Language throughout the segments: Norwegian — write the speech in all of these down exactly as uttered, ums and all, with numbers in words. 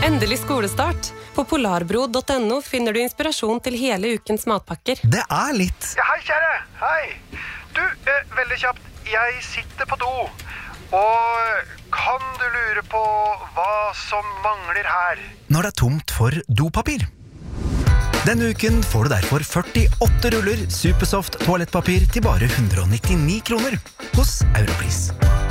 Endelig skolestart. På polarbro punktum no finner du inspirasjon til hele ukens matpakker. Det er litt. Ja, hei kjære, hei. Du, eh, veldig kjapt, jeg sitter på do. Og kan du lure på hva som mangler her? Når det er tomt for dopapir. Denne uken får du derfor førtiåtte ruller Supersoft toalettpapir til bare one hundred ninety-nine kroner hos Europris.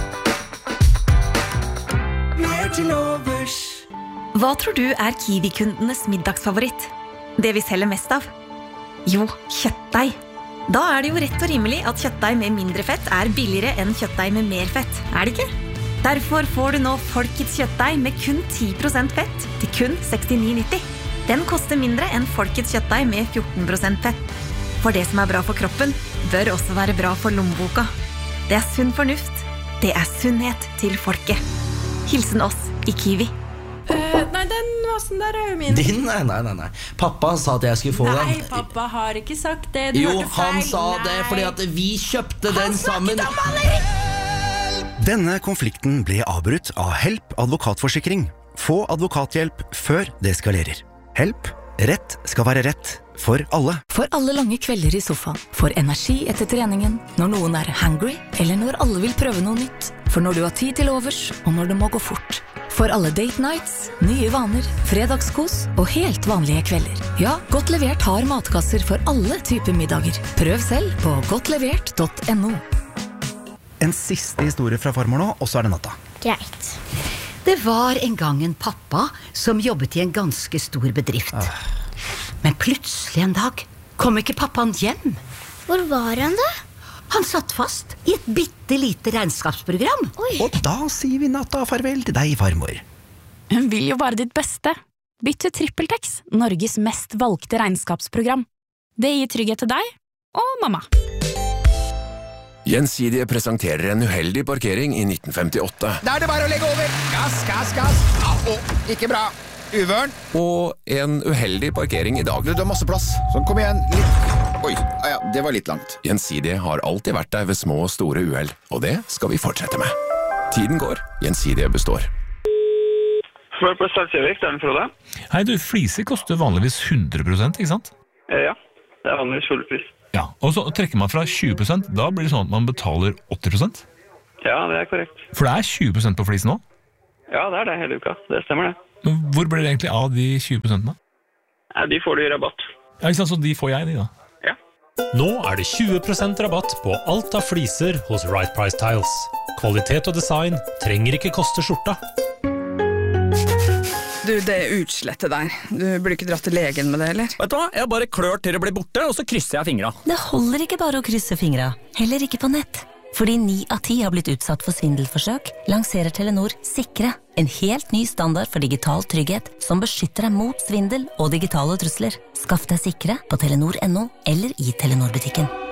Hva tror du er Kiwi-kundenes middagsfavoritt? Det vi selger mest av? Jo, kjøttdeig. Da er det jo rett og rimelig at kjøttdeig med mindre fett er billigere enn kjøttdeig med mer fett, er det ikke? Derfor får du nå Folkets kjøttdeig med kun ti prosent fett til kun sekstini nitti. Den koster mindre enn Folkets kjøttdeig med fjorten prosent fett. For det som er bra for kroppen, bør også være bra for lommeboka. Det er sunn fornuft. Det er sunnhet til folket. Hilsen oss i Kiwi. Uh, nei, den vasen der er jo min. Din? Nei, nei, nei, nei. Pappa sa at jeg skulle få nei, den. Nei, pappa har ikke sagt det. Du jo, hørte feil. han sa nei. det fordi at vi kjøpte den sammen. Han snakket om Alerik! Denne konflikten ble avbrutt av Help advokatforsikring. Få advokathjelp før det skalerer. Help. Rett skal være rett for alle. For alle lange kvelder i sofaen. For energi etter treningen. Når noen er hungry, eller når alle vil prøve noe nytt. For når du har tid til overs, og når det må gå fort. For alle date nights, nye vaner, fredagskos og helt vanlige kvelder. Ja, Godt Levert har matkasser for alle typer middager. Prøv selv på godt levert punktum no. En siste historie fra farmor nå, og så er det natta. Greit. Det var en gang en pappa som jobbet i en ganske stor bedrift. Ah. Men plutselig en dag kom ikke pappaen hjem. Hvor var han da? Han satt fast i et bittelite regnskapsprogram. Oi. Og da sier vi natta farvel til deg, farmor. Hun vil jo bare ditt beste. Bytt til TrippelTex, Norges mest valgte regnskapsprogram. Det gir trygghet til deg og mamma. Gjensidige presenterer en uheldig parkering i nitten femtiåtte. Da er det bare å legge over. Gass, gass, gass. Ah, oh, ikke bra. Uvørn. Og en uheldig parkering i dag. Du, du har masse plass. Sånn, kom igjen. Litt. Oi, ah, ja, det var litt langt. Gjensidige har alltid vært der ved små og store uheld, og det skal vi fortsette med. Tiden går. Gjensidige består. Spør på Stadkjøvik, det er den Frode. Hei du, fliser koster vanligvis hundre prosent, ikke sant? Ja, det er vanligvis fullpris. Ja, og så trekker man fra tjue prosent, da blir det sånn at man betaler åtti prosent? Ja, det er korrekt. For det er tjue prosent på flis nå? Ja, det er det hele uka, det stemmer det. Men hvor blir det egentlig av de tjue prosentene? Ja, de får du i rabatt. Ja, ikke sant, så de får jeg de da? Ja. Nå er det tjue prosent rabatt på alt av fliser hos Right Price Tiles. Kvalitet og design trenger ikke koste skjorta. Du, det er utslettet der. Du burde ikke dratt til legen med det, eller? Vet du hva? Jeg bare klør til det blir borte, og så krysser jeg fingra. Det holder ikke bare å krysse fingra. Heller ikke på nett. Fordi ni av ti har blitt utsatt for svindelforsøk, lanserer Telenor Sikre. En helt ny standard for digital trygghet, som beskytter deg mot svindel og digitale trusler. Skaff deg Sikre på telenor punktum no eller i Telenor-butikken.